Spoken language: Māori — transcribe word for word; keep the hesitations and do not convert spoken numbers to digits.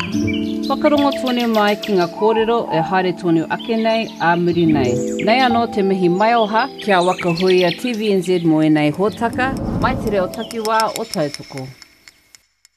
Whakarongo tonu mai ki ngā kōrero e haere tonu ake nei a muri nei. Nei anō te mihi mai oha kia wakahui a T V N Z mo e nei hōtaka, mai te reo takiwā o Tautoko.